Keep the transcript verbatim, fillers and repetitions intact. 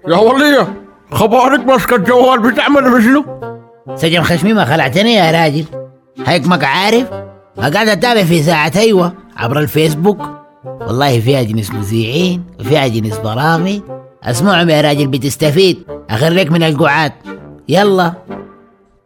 يا ولية، خبارك ماسكة الجوال بتعمل بشنو؟ سجن خشمي ما خلعتني يا راجل. هيكمك عارف قاعد اتابع في ساعة ايوه عبر الفيسبوك. والله فيها جنس مذيعين وفيها جنس برامج، اسمعهم يا راجل بتستفيد. اخريك من القعاد. يلا